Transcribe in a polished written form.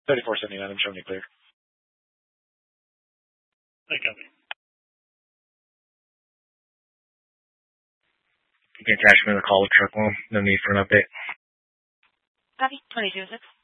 3479, I'm showing you clear. I copy. You can attach me to the call with truck loan. No need for an update. Copy. 2206.